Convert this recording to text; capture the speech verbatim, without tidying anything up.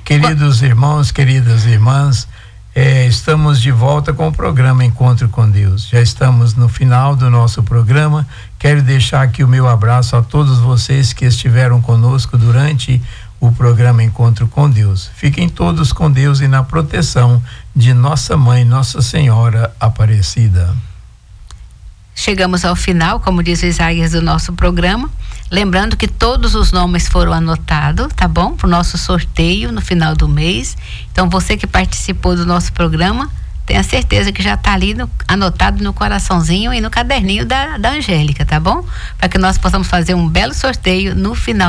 Queridos irmãos, queridas irmãs, é, estamos de volta com o programa Encontro com Deus. Já estamos no final do nosso programa. Quero deixar aqui o meu abraço a todos vocês que estiveram conosco durante o programa Encontro com Deus. Fiquem todos com Deus e na proteção de nossa mãe, Nossa Senhora Aparecida. Chegamos ao final, como diz o Isaías, do nosso programa. Lembrando que todos os nomes foram anotados, tá bom? Para o nosso sorteio no final do mês. Então, você que participou do nosso programa, tenha certeza que já está ali no, anotado no coraçãozinho e no caderninho da, da Angélica, tá bom? Para que nós possamos fazer um belo sorteio no final